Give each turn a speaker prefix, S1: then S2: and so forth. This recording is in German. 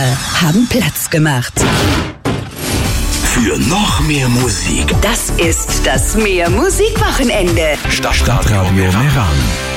S1: Kinder haben Platz gemacht.
S2: Für noch mehr Musik.
S1: Das ist das Mehr Musikwochenende.
S2: Stadtradio Meran.